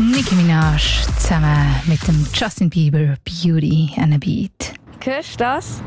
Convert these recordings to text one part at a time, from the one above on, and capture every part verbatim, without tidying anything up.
Nicki Minaj zusammen mit dem Justin Bieber Beauty and a Beat. Hörst du das?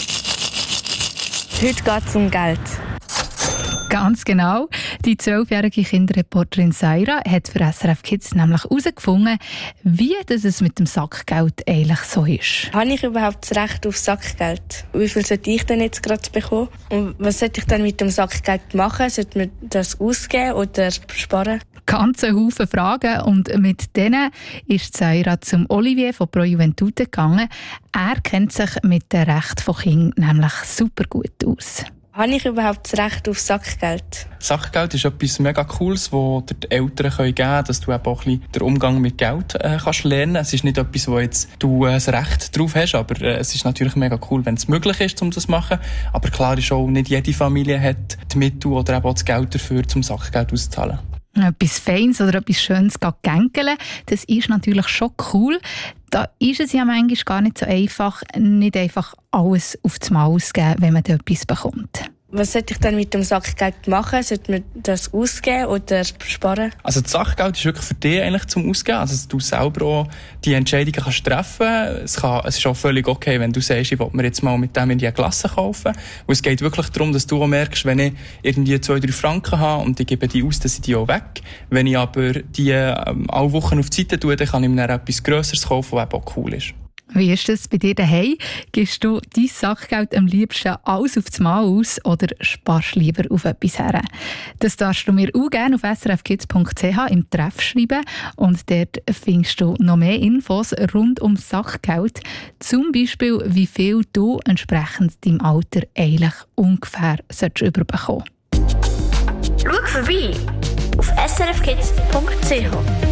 Heute geht es um Geld. Ganz genau. Die zwölfjährige Kinderreporterin Saira hat für S R F Kids nämlich herausgefunden, wie das es mit dem Sackgeld eigentlich so ist. Habe ich überhaupt das Recht auf Sackgeld? Wie viel sollte ich denn jetzt gerade bekommen? Und was sollte ich dann mit dem Sackgeld machen? Sollte man das ausgeben oder sparen? Ganz ein Haufen Fragen und mit denen ist Saira zum Olivier von Pro Juventute gegangen. Er kennt sich mit dem Recht von Kindern nämlich super gut aus. Habe ich überhaupt das Recht auf Sackgeld? Sackgeld ist etwas mega Cooles, das dir die Eltern geben können, dass du eben auch ein bisschen den Umgang mit Geld äh, kannst lernen. Es ist nicht etwas, wo jetzt du äh, das Recht drauf hast, aber äh, es ist natürlich mega cool, wenn es möglich ist, um das zu machen. Aber klar ist auch, nicht jede Familie hat die Mittel oder eben auch das Geld dafür, um Sackgeld auszuzahlen. Etwas Feines oder etwas Schönes gängeln, das ist natürlich schon cool. Da ist es ja manchmal gar nicht so einfach, nicht einfach alles auf das Mal auszugeben, wenn man etwas bekommt. Was sollte ich dann mit dem Sackgeld machen? Sollte man das ausgeben oder sparen? Also das Sackgeld ist wirklich für dich eigentlich zum Ausgeben. Also dass du selber auch die Entscheidungen kannst treffen. Es, kann, es ist auch völlig okay, wenn du sagst, ich will mir jetzt mal mit dem in die Klasse kaufen. Und es geht wirklich darum, dass du auch merkst, wenn ich irgendwie zwei, drei Franken habe und ich gebe die aus, dann sind die auch weg. Wenn ich aber die ähm, alle Wochen auf die Seite tue, dann kann ich mir dann etwas Grösseres kaufen, was eben auch cool ist. Wie ist das bei dir daheim? Gibst du dein Sackgeld am liebsten alles auf das Mal aus oder sparst lieber auf etwas her? Das darfst du mir auch gerne auf s r f kids punkt c h im Treff schreiben und dort findest du noch mehr Infos rund um Sackgeld. Zum Beispiel, wie viel du entsprechend deinem Alter eigentlich ungefähr überbekommen solltest. Schau vorbei auf s r f kids punkt c h.